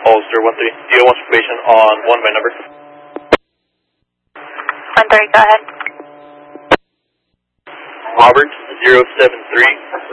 Holster 1-3. Do you want information on 1 by number? 1-3, go ahead. Robert 073